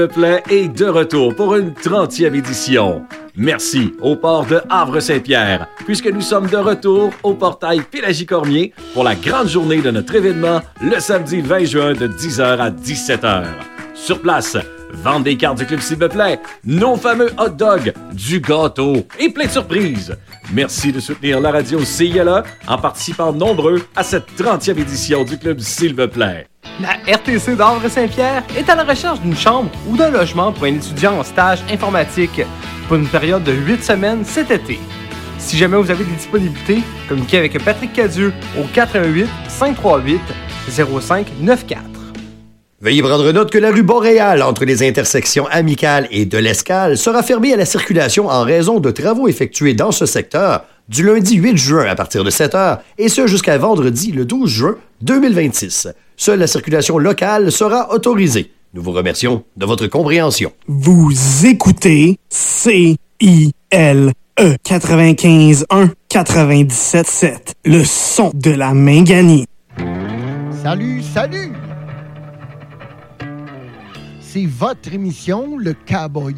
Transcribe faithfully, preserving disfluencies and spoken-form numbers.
Plaît est de retour pour une trentième édition. Merci au port de Havre-Saint-Pierre, puisque nous sommes de retour au portail Pélagie-Cormier pour la grande journée de notre événement le samedi vingt juin de dix heures à dix-sept heures. Sur place, vente des cartes du Club S'il vous plaît, nos fameux hot dogs, du gâteau et plein de surprises. Merci de soutenir la radio C I L A en participant nombreux à cette trentième édition du Club S'il vous plaît. La R T C d'Havre-Saint-Pierre est à la recherche d'une chambre ou d'un logement pour un étudiant en stage informatique pour une période de huit semaines cet été. Si jamais vous avez des disponibilités, communiquez avec Patrick Cadieux au quatre un huit, cinq trois huit, zéro cinq neuf quatre. Veuillez prendre note que la rue Boréal, entre les intersections Amicales et de l'Escale, sera fermée à la circulation en raison de travaux effectués dans ce secteur du lundi huit juin à partir de sept heures et ce jusqu'à vendredi le douze juin deux mille vingt-six. Seule la circulation locale sera autorisée. Nous vous remercions de votre compréhension. Vous écoutez C I L E quatre-vingt-quinze un quatre-vingt-dix-sept sept, le son de la Minganie. Salut, salut! C'est votre émission, le Cowboy